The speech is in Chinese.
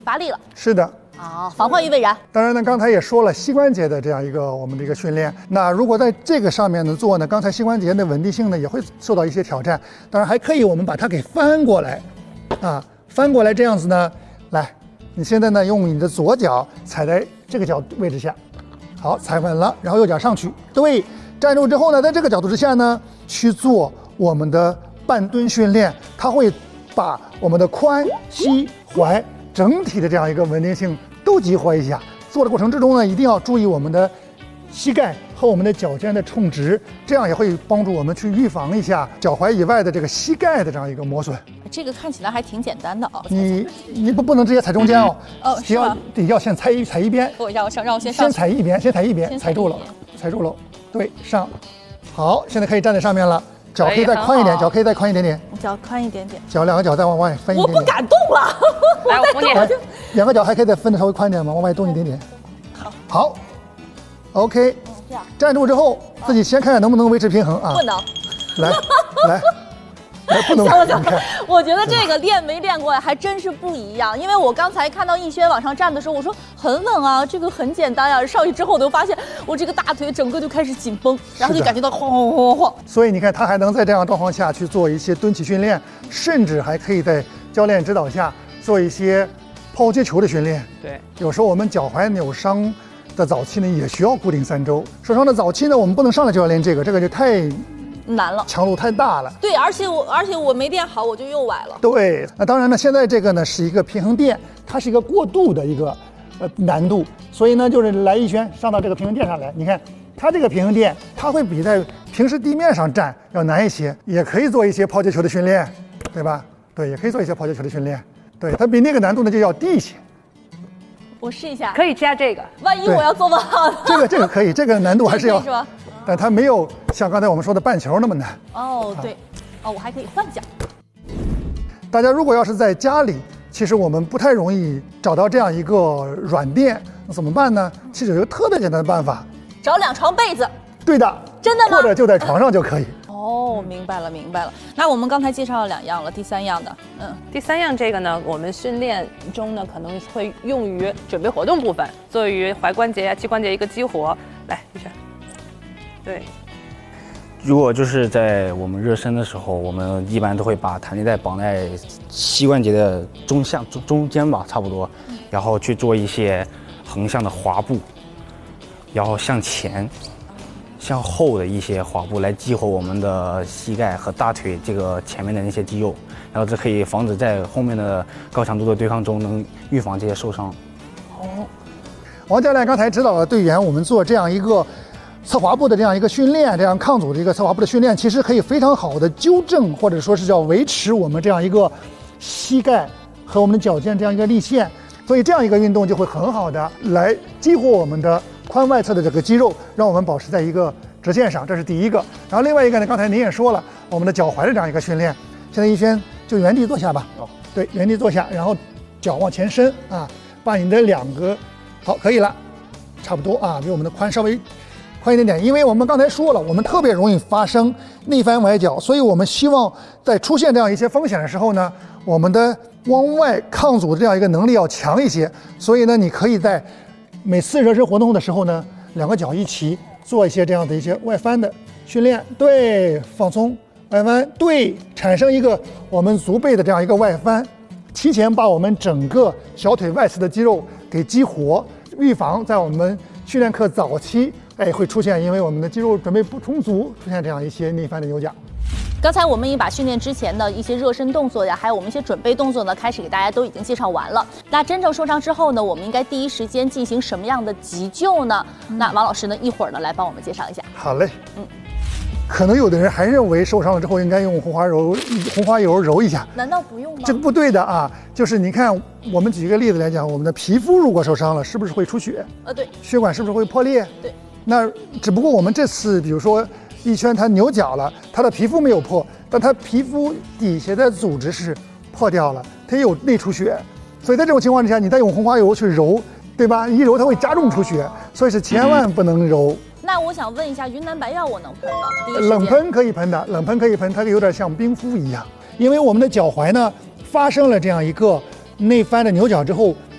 发力了。 是的。 防患于未然。 当然呢，刚才也说了膝关节的这样一个我们的一个训练。那如果在这个上面呢做呢，刚才膝关节的稳定性呢也会受到一些挑战。当然还可以，我们把它给翻过来，翻过来这样子呢，来，你现在呢用你的左脚踩在这个脚位置下，好，踩稳了，然后右脚上去，对，站住之后呢，在这个角度之下呢去做我们的半蹲训练，它会把我们的髋、膝、踝整体的这样一个稳定性。 都激活一下，做的过程之中呢，一定要注意我们的膝盖和我们的脚尖的冲直，这样也会帮助我们去预防一下脚踝以外的这个膝盖的这样一个磨损。 这个看起来还挺简单的啊。 你不能直接踩中间哦， 是吗？ 要先踩一边。 让我先上。 先踩一边，踩住了，对，上。好，现在可以站在上面了。 脚可以再宽一点，脚可以再宽一点点， 脚宽一点点， 脚两个脚再往外分一点点。 我不敢动了， 来，我扶你。 两个脚还可以再分的稍微宽一点吗？往外动一点点。好 ，OK。站住之后，自己先看看能不能维持平衡啊。 不能。 来，不能。 我觉得这个练没练过还真是不一样，因为我刚才看到逸轩往上站的时候，我说很稳啊，这个很简单呀。上去之后，我就发现我这个大腿整个就开始紧绷，然后就感觉到晃。 所以你看，他还能在这样状况下去做一些蹲起训练，甚至还可以在教练指导下做一些抛接球的训练。 对， 有时候我们脚踝扭伤的早期呢，也需要固定3周。受伤的早期呢，我们不能上来就要练这个就太。 难了， 强度太大了。 对，而且我没练好，我就又崴了。 对，那当然呢，现在这个呢是一个平衡垫，它是一个过渡的一个难度，所以呢就是来逸轩上到这个平衡垫上来，你看它这个平衡垫，它会比在平时地面上站要难一些，也可以做一些抛接球的训练，对吧？对，也可以做一些抛接球的训练，对，它比那个难度呢就要低一些。 我试一下， 可以加这个， 万一我要做不好， 这个可以，这个难度还是要。 是吧？ 但它没有像刚才我们说的半球那么难。 哦，对，我还可以换脚。 大家如果要是在家里，其实我们不太容易找到这样一个软垫，那怎么办呢？其实有一个特别简单的办法， 找2床被子。 对的， 真的吗？ 或者就在床上就可以。 哦，明白了。那我们刚才介绍了2样了，第3样的， 第3样这个呢，我们训练中呢可能会用于准备活动部分，作为于踝关节呀、膝关节一个激活。来，逸轩。 对， 如果就是在我们热身的时候，我们一般都会把弹力带绑在膝关节的中间吧，差不多，然后去做一些横向的滑步，然后向前、向后的一些滑步来激活我们的膝盖和大腿这个前面的那些肌肉，然后这可以防止在后面的高强度的对抗中能预防这些受伤。 哦，王教练刚才指导了队员，我们做这样一个。 侧滑步的这样一个训练，这样抗阻的一个侧滑步的训练，其实可以非常好的纠正或者说是叫维持我们这样一个膝盖和我们的脚尖这样一个立线，所以这样一个运动就会很好的来激活我们的髋外侧的这个肌肉，让我们保持在一个直线上，这是第一个。然后另外一个呢，刚才您也说了，我们的脚踝的这样一个训练，现在逸轩就原地坐下吧，对，原地坐下，然后脚往前伸啊，把你的2个好可以了，差不多啊，比我们的髋稍微。 宽一点点，因为我们刚才说了，我们特别容易发生内翻崴脚，所以我们希望在出现这样一些风险的时候呢，我们的往外抗阻的这样一个能力要强一些。所以呢，你可以在每次热身活动的时候呢，2个脚一起做一些这样的一些外翻的训练，对，放松外翻，对，产生一个我们足背的这样一个外翻，提前把我们整个小腿外侧的肌肉给激活，预防在我们训练课早期。 会出现，因为我们的肌肉准备不充足，出现这样一些内翻的扭脚。 刚才我们已经把训练之前的一些热身动作呀，还有我们一些准备动作呢，开始给大家都已经介绍完了。那真正受伤之后呢，我们应该第一时间进行什么样的急救呢？那王老师呢，一会儿呢来帮我们介绍一下。 好嘞，可能有的人还认为受伤了之后应该用红花油揉一下， 难道不用吗？ 这个不对的啊，就是你看，我们举一个例子来讲，我们的皮肤如果受伤了，是不是会出血？ 对， 血管是不是会破裂？ 对。 那只不过我们这次，比如说逸轩他扭脚了，他的皮肤没有破，但他皮肤底下的组织是破掉了，它也有内出血，所以在这种情况之下，你再用红花油去揉，对吧？一揉它会加重出血，所以是千万不能揉。 那我想问一下，云南白药我能喷吗？ 冷喷可以喷的，冷喷可以喷，它有点像冰敷一样，因为我们的脚踝呢发生了这样一个内翻的扭脚之后。